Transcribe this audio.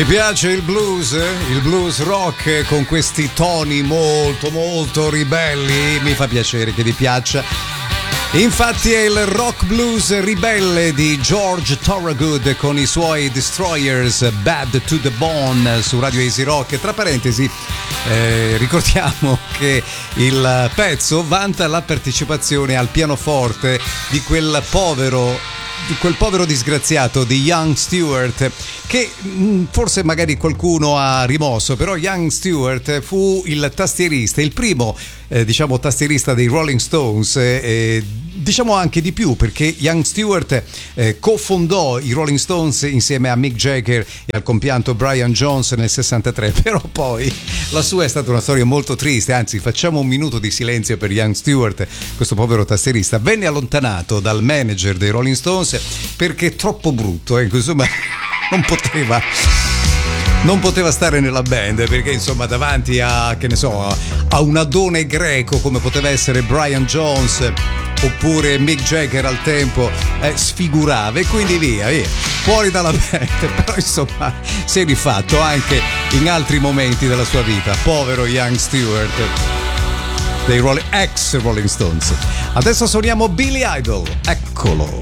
Mi piace il blues rock con questi toni molto molto ribelli, mi fa piacere che vi piaccia. Infatti è il rock blues ribelle di George Thorogood con i suoi Destroyers, Bad to the Bone su Radio Easy Rock. Tra parentesi, ricordiamo che il pezzo vanta la partecipazione al pianoforte di quel povero disgraziato di Ian Stewart, che forse magari qualcuno ha rimosso, però Ian Stewart fu il tastierista, il primo tastierista dei Rolling Stones, diciamo anche di più, perché Ian Stewart cofondò i Rolling Stones insieme a Mick Jagger e al compianto Brian Jones nel 63, però poi la sua è stata una storia molto triste, anzi facciamo un minuto di silenzio per Ian Stewart. Questo povero tastierista venne allontanato dal manager dei Rolling Stones perché troppo brutto, insomma non poteva stare nella band, perché insomma davanti a, che ne so, a un adone greco come poteva essere Brian Jones oppure Mick Jagger al tempo, sfigurava, e quindi via fuori dalla band. Però insomma si è rifatto anche in altri momenti della sua vita, povero Ian Stewart dei ex Rolling Stones. Adesso suoniamo Billy Idol, eccolo.